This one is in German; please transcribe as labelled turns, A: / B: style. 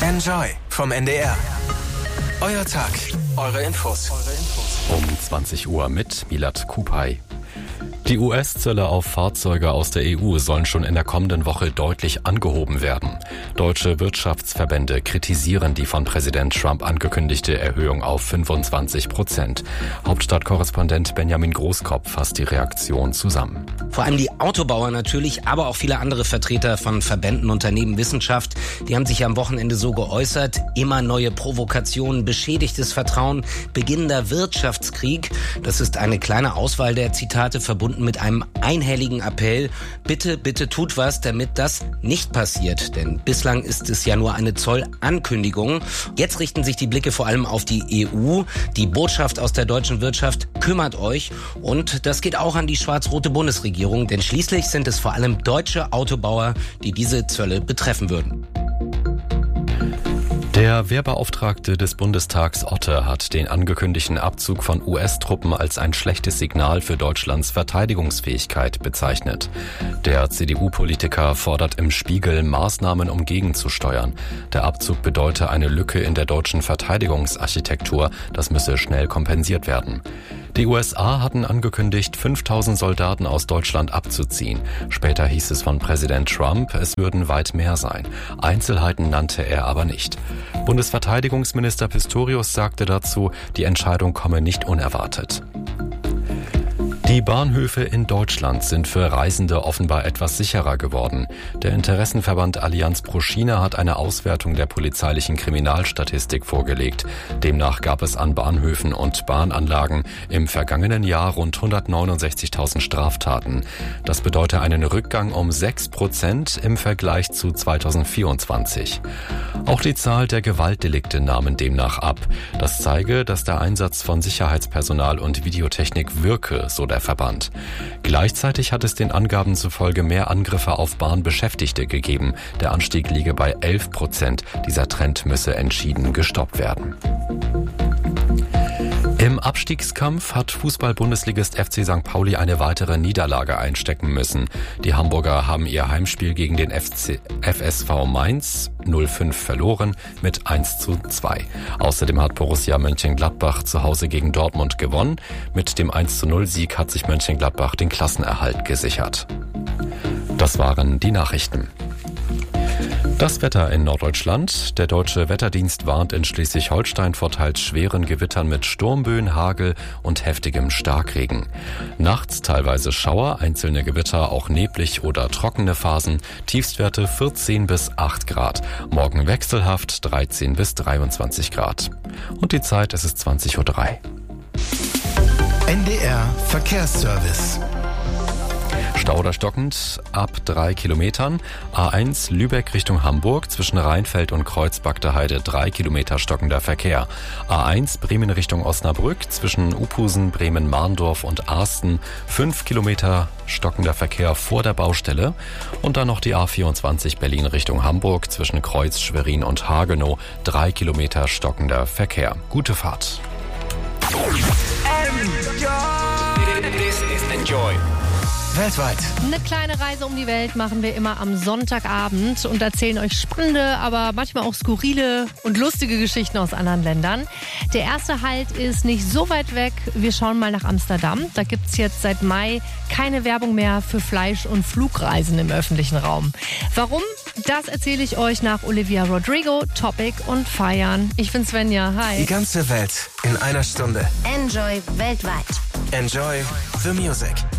A: Enjoy vom NDR. Euer Tag, eure Infos.
B: Um 20 Uhr mit Milad Kupay. Die US-Zölle auf Fahrzeuge aus der EU sollen schon in der kommenden Woche deutlich angehoben werden. Deutsche Wirtschaftsverbände kritisieren die von Präsident Trump angekündigte Erhöhung auf 25%. Hauptstadtkorrespondent Benjamin Großkopf fasst die Reaktion zusammen.
C: Vor allem die Autobauer natürlich, aber auch viele andere Vertreter von Verbänden, Unternehmen, Wissenschaft, die haben sich ja am Wochenende so geäußert. Immer neue Provokationen, beschädigtes Vertrauen, beginnender Wirtschaftskrieg. Das ist eine kleine Auswahl der Zitate, verbunden mit einem einhelligen Appell. Bitte, bitte tut was, damit das nicht passiert. Denn bislang ist es ja nur eine Zollankündigung. Jetzt richten sich die Blicke vor allem auf die EU. Die Botschaft aus der deutschen Wirtschaft: kümmert euch. Und das geht auch an die schwarz-rote Bundesregierung. Denn schließlich sind es vor allem deutsche Autobauer, die diese Zölle betreffen würden.
B: Der Wehrbeauftragte des Bundestags Otte hat den angekündigten Abzug von US-Truppen als ein schlechtes Signal für Deutschlands Verteidigungsfähigkeit bezeichnet. Der CDU-Politiker fordert im Spiegel Maßnahmen, um gegenzusteuern. Der Abzug bedeute eine Lücke in der deutschen Verteidigungsarchitektur. Das müsse schnell kompensiert werden. Die USA hatten angekündigt, 5000 Soldaten aus Deutschland abzuziehen. Später hieß es von Präsident Trump, es würden weit mehr sein. Einzelheiten nannte er aber nicht. Bundesverteidigungsminister Pistorius sagte dazu, die Entscheidung komme nicht unerwartet. Die Bahnhöfe in Deutschland sind für Reisende offenbar etwas sicherer geworden. Der Interessenverband Allianz pro Schiene hat eine Auswertung der polizeilichen Kriminalstatistik vorgelegt. Demnach gab es an Bahnhöfen und Bahnanlagen im vergangenen Jahr rund 169.000 Straftaten. Das bedeutet einen Rückgang um 6% im Vergleich zu 2024. Auch die Zahl der Gewaltdelikte nahmen demnach ab. Das zeige, dass der Einsatz von Sicherheitspersonal und Videotechnik wirke, so der Verband. Gleichzeitig hat es den Angaben zufolge mehr Angriffe auf Bahnbeschäftigte gegeben. Der Anstieg liege bei 11%. Dieser Trend müsse entschieden gestoppt werden. Im Abstiegskampf hat Fußball-Bundesligist FC St. Pauli eine weitere Niederlage einstecken müssen. Die Hamburger haben ihr Heimspiel gegen den FSV Mainz 0:5 verloren mit 1:2. Außerdem hat Borussia Mönchengladbach zu Hause gegen Dortmund gewonnen. Mit dem 1:0-Sieg hat sich Mönchengladbach den Klassenerhalt gesichert. Das waren die Nachrichten. Das Wetter in Norddeutschland. Der Deutsche Wetterdienst warnt in Schleswig-Holstein vor teils schweren Gewittern mit Sturmböen, Hagel und heftigem Starkregen. Nachts teilweise Schauer, einzelne Gewitter, auch neblig oder trockene Phasen. Tiefstwerte 14 bis 8 Grad. Morgen wechselhaft 13 bis 23 Grad. Und die Zeit, es ist 20:03 Uhr.
A: NDR Verkehrsservice.
B: Stau oder stockend ab 3 Kilometern. A1 Lübeck Richtung Hamburg zwischen Rheinfeld und Kreuz-Bagde-Heide 3 Kilometer stockender Verkehr. A1 Bremen Richtung Osnabrück zwischen Uphusen, Bremen-Mahndorf und Arsten 5 Kilometer stockender Verkehr vor der Baustelle. Und dann noch die A24 Berlin Richtung Hamburg zwischen Kreuz, Schwerin und Hagenow 3 Kilometer stockender Verkehr. Gute Fahrt.
A: This is Enjoy. Weltweit.
D: Eine kleine Reise um die Welt machen wir immer am Sonntagabend und erzählen euch spannende, aber manchmal auch skurrile und lustige Geschichten aus anderen Ländern. Der erste Halt ist nicht so weit weg. Wir schauen mal nach Amsterdam. Da gibt es jetzt seit Mai keine Werbung mehr für Fleisch- und Flugreisen im öffentlichen Raum. Warum? Das erzähle ich euch nach Olivia Rodrigo, Topic und Feiern. Ich bin Svenja. Hi.
A: Die ganze Welt in einer Stunde.
E: Enjoy weltweit.
A: Enjoy the music.